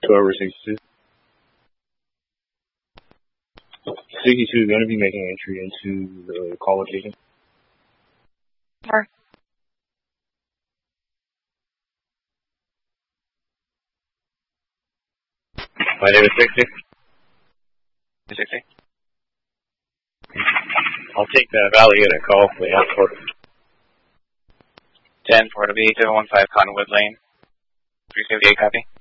over 62. 62 is going to be making entry into the call location. Mark. My name is 60. 60. I'll take the Valley unit call. We have for 10 for to be 715 Cottonwood Lane. 378 copy.